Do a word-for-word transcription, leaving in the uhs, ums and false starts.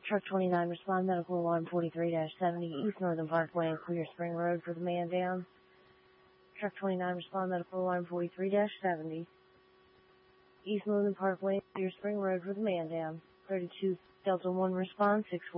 Truck twenty-nine, respond medical alarm forty-three seventy, East Northern Parkway and Clear Spring Road for the man down. Truck twenty-nine, respond medical alarm forty-three seventy, East Northern Parkway and Clear Spring Road for the man down. thirty-two Delta one, respond six four.